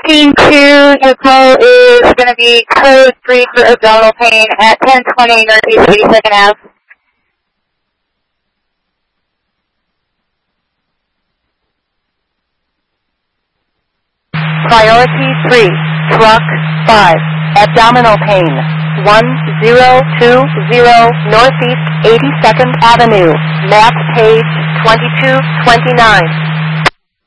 15-2, your call is going to be code 3 for abdominal pain at 1020 Northeast 82nd Ave. Priority 3, truck 5, abdominal pain, 1020 Northeast 82nd Avenue, map page 2229.